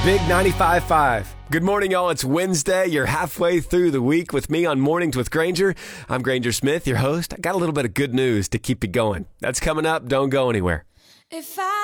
Big 95.5. Good morning, y'all. It's Wednesday. You're halfway through the week with me on Mornings with Granger. I'm Granger Smith, your host. I got a little bit of good news to keep you going. That's coming up. Don't go anywhere.